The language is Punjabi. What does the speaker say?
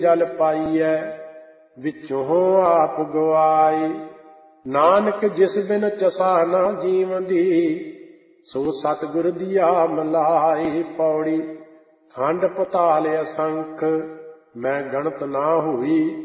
ਜਲ ਪਾਈਐ, ਵਿੱਚੋਂ ਆਪ ਗਵਾਈ। ਨਾਨਕ ਜਿਸ ਬਿਨ ਚਸਾ ਨਾ ਜੀਵੰਦੀ, ਸੋ ਸਤਿਗੁਰ ਦੀਆ ਮਲਾਈ। ਪੌੜੀ। ਖੰਡ ਪਤਾਲ ਅਸੰਖ, ਮੈਂ ਗਣਤ ਨਾ ਹੋਈ।